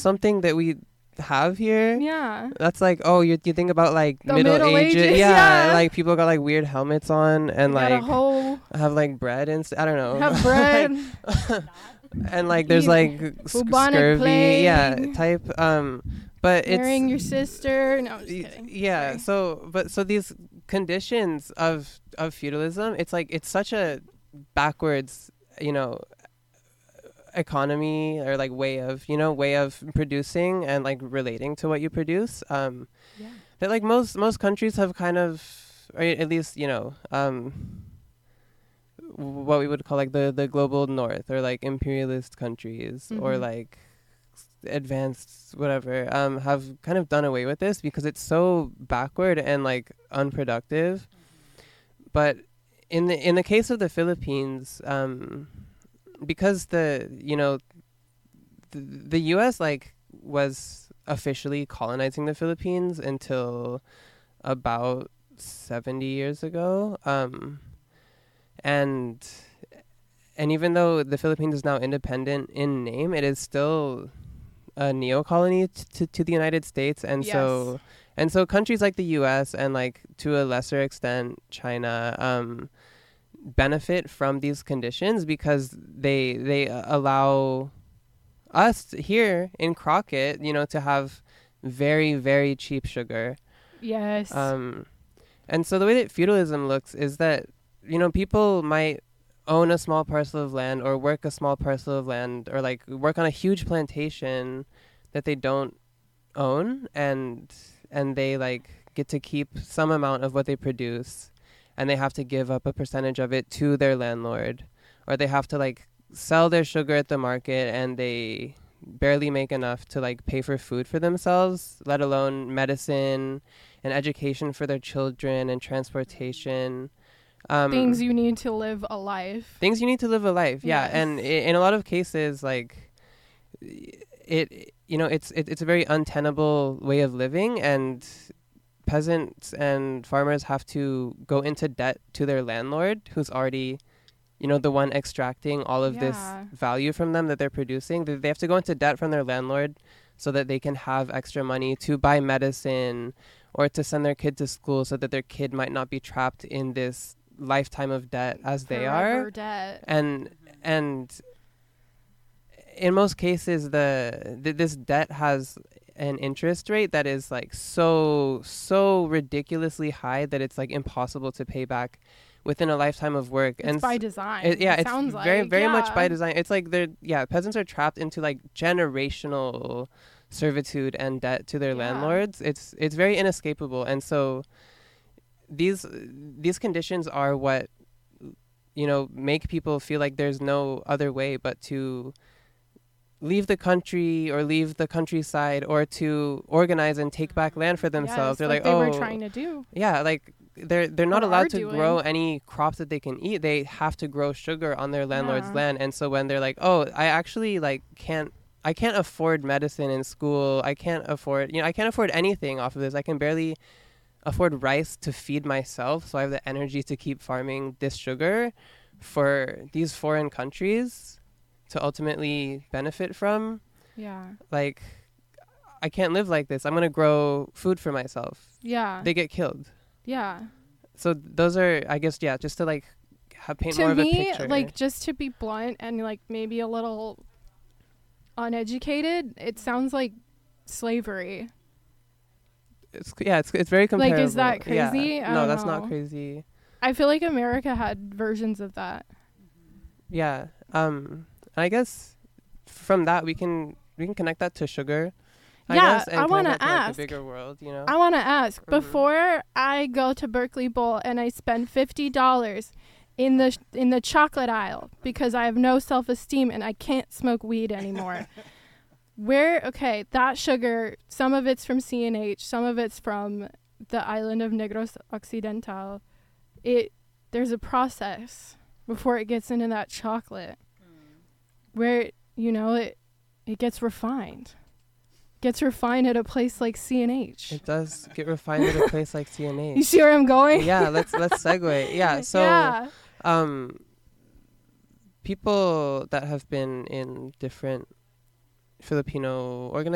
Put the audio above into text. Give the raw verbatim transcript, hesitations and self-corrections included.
something that we have here. Yeah. That's like, oh, you you think about like The Middle, Middle Ages. Ages, Yeah, yeah. like people got like weird helmets on and Got like a whole have like bread and st- I don't know. have bread. And like there's You- like sc- bubonic scurvy, yeah, plague. type. Um, but Marrying it's your sister. No, I'm just y- kidding. yeah. Sorry. So, but so these conditions of of feudalism, it's like it's such a backwards, you know, economy or like way of you know way of producing and like relating to what you produce. Um, Yeah. that like most most countries have kind of, or at least you know, um, what we would call like the the global north or like imperialist countries or Mhm. like s- advanced whatever um have kind of done away with this because it's so backward and like unproductive. But in the in the case of the Philippines, um because the you know the, the U S like was officially colonizing the Philippines until about seventy years ago, um and and even though the Philippines is now independent in name, it is still a neo-colony t- to to the United States, and Yes. so and so countries like the U S and like to a lesser extent China um benefit from these conditions because they they uh, allow us here in Crockett, you know, to have very very cheap sugar. Yes. Um, and so the way that feudalism looks is that, you know, people might own a small parcel of land or work a small parcel of land or like work on a huge plantation that they don't own, and and they like get to keep some amount of what they produce, and they have to give up a percentage of it to their landlord, or they have to like sell their sugar at the market and they barely make enough to like pay for food for themselves, let alone medicine and education for their children and transportation. Um, Things you need to live a life. things you need to live a life. Yeah. Yes. And i- in a lot of cases, like it, you know, it's, it, it's a very untenable way of living, and peasants and farmers have to go into debt to their landlord who's already, you know, the one extracting all of this Yeah. value from them that they're producing. They they have to go into debt from their landlord so that they can have extra money to buy medicine or to send their kid to school so that their kid might not be trapped in this lifetime of debt as they Forever are. debt. And and in most cases the th- this debt has an interest rate that is like so so ridiculously high that it's like impossible to pay back within a lifetime of work. It's and by s- design. it, yeah, it it's sounds very like. very much yeah. by design. It's like they're yeah, peasants are trapped into like generational servitude and debt to their Yeah. landlords. It's it's very inescapable, and so these these conditions are what, you know, make people feel like there's no other way but to leave the country or leave the countryside or to organize and take back land for themselves. Yes, They're like like, they oh, were trying to do. yeah, like they're they're not Or allowed are to doing. grow any crops that they can eat. They have to grow sugar on their landlord's Yeah. land. And so when they're like, oh, I actually like can't I can't afford medicine in school. I can't afford, you know, I can't afford anything off of this. I can barely afford rice to feed myself. So I have the energy to keep farming this sugar for these foreign countries to ultimately benefit from. Yeah. Like, I can't live like this. I'm going to grow food for myself. Yeah. They get killed. yeah. So those are, I guess, yeah, just to like have, paint To more of a me, picture. like, just to be blunt and like maybe a little uneducated, it sounds like slavery. it's, yeah, it's it's very comparable. Like, is that Yeah. crazy? I No, don't that's not know. crazy. I feel like America had versions of that. Yeah. Um. I guess from that we can we can connect that to sugar. I Yeah, guess, and I connect wanna that to, like, ask. the bigger world, you know. I want to ask, Mhm. before I go to Berkeley Bowl and I spend fifty dollars in the sh- in the chocolate aisle because I have no self-esteem and I can't smoke weed anymore. Where, okay, that sugar, some of it's from C N H, some of it's from the island of Negros Occidental. It there's a process before it gets into that chocolate where, you know, it it gets refined. Gets refined at a place like C N H. It does get refined at a place like C N You H. see where I'm going? Yeah, let's let's segue. Yeah, so yeah. um, people that have been in different Filipino organizations